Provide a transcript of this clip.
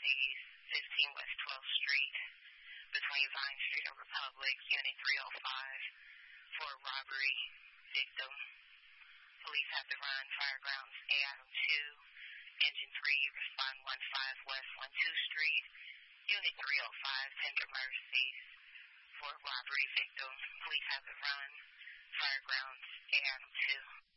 emergencies, 15 West 12th Street, between Vine Street and Republic, Unit 305, for a robbery victim. Police have to run Fire Grounds AIM 2, Engine 3, respond 15 West 12th Street, Unit 305, tender mercies for a robbery victim. Police have to run Fire Grounds AIM 2.